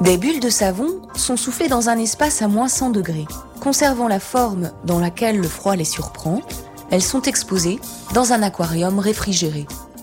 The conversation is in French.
Des bulles de savon sont soufflées dans un espace à moins 100 degrés. Conservant la forme dans laquelle le froid les surprend, elles sont exposées dans un aquarium réfrigéré.